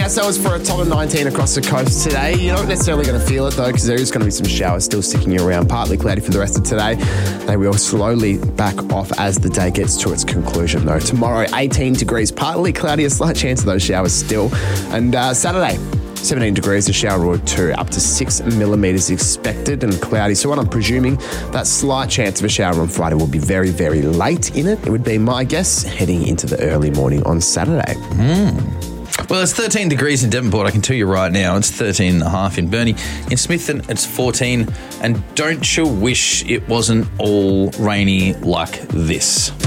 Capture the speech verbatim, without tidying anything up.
yes, that was for a top of nineteen across the coast today. You're not necessarily going to feel it, though, because there is going to be some showers still sticking around. Partly cloudy for the rest of today. They will slowly back off as the day gets to its conclusion, though. Tomorrow, eighteen degrees, partly cloudy, a slight chance of those showers still. And uh, Saturday, seventeen degrees, a shower or two, up to six millimetres expected and cloudy. So what I'm presuming, that slight chance of a shower on Friday will be very, very late in it. It would be my guess heading into the early morning on Saturday. Mm. Well, it's thirteen degrees in Devonport, I can tell you right now. It's thirteen and a half in Burnie. In Smithton, it's fourteen. And don't you wish it wasn't all rainy like this.